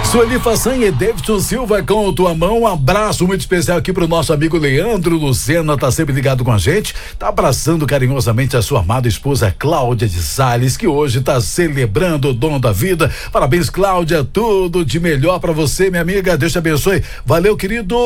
Sueli Façanha e Davidson Silva com Tua Mão. Um abraço muito especial aqui pro nosso amigo Leandro Lucena, tá sempre ligado com a gente, tá abraçando carinhosamente a sua amada esposa Cláudia de Sales, que hoje tá celebrando o dom da vida. Parabéns, Cláudia, tudo de melhor pra você, minha amiga, Deus te abençoe. Valeu, querido.